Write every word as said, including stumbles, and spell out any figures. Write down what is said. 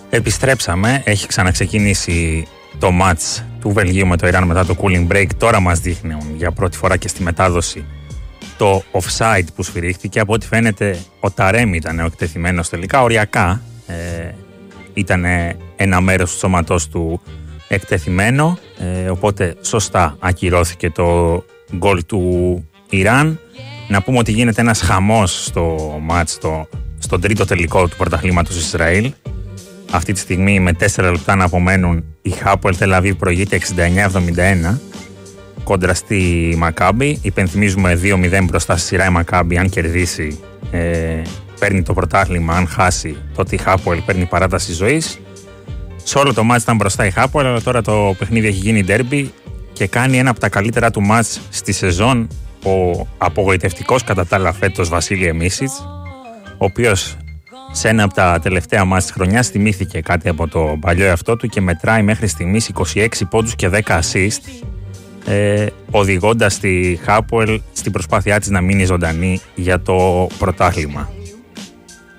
Επιστρέψαμε, έχει ξαναξεκινήσει το μάτς του Βελγίου με το Ιράν μετά το cooling break. Τώρα μας δείχνουν για πρώτη φορά και στη μετάδοση το offside που σφυρίχθηκε. Από ό,τι φαίνεται ο Ταρέμ ήταν ο εκτεθειμένος τελικά, οριακά ε, ήταν ένα μέρος του σώματός του εκτεθειμένο, ε, οπότε σωστά ακυρώθηκε το γκολ του Ιράν. Να πούμε ότι γίνεται ένας χαμός στο μάτς, στο, στον τρίτο τελικό του πρωταθλήματος Ισραήλ. Αυτή τη στιγμή με τέσσερα λεπτά να απομένουν η Χάποελ Τελ Αβίβ προηγείται εξήντα εννιά εβδομήντα ένα κόντρα στη Μακάμπι. Υπενθυμίζουμε δύο μηδέν μπροστά στη σειρά η Μακάμπι. Αν κερδίσει ε, παίρνει το πρωτάθλημα, αν χάσει τότε η Χάποελ παίρνει παράταση ζωής. Σε όλο το μάτς ήταν μπροστά η Χάποελ, αλλά τώρα το παιχνίδι έχει γίνει ντέρμπι και κάνει ένα από τα καλύτερα του μάτς στη σεζόν ο απογοητευτικός κατά τα άλλα φέτος Βασίλη Μίσιτς, ο οποίος σε ένα από τα τελευταία μάτς της χρονιάς θυμήθηκε κάτι από το παλιό εαυτό του και μετράει μέχρι στιγμής είκοσι έξι πόντους και δέκα assist, ε, οδηγώντας τη Χάποελ στην προσπάθειά της να μείνει ζωντανή για το πρωτάθλημα.